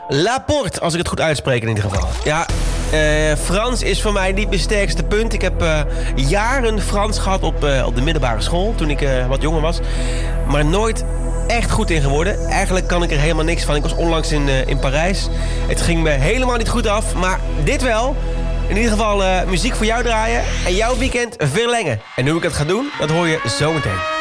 Laporte, als ik het goed uitspreek in ieder geval. Ja, Frans is voor mij niet mijn sterkste punt. Ik heb jaren Frans gehad op de middelbare school, toen ik wat jonger was. Maar nooit echt goed in geworden. Eigenlijk kan ik er helemaal niks van. Ik was onlangs in Parijs. Het ging me helemaal niet goed af, maar dit wel. In ieder geval muziek voor jou draaien en jouw weekend verlengen. En hoe ik het ga doen, dat hoor je zo meteen.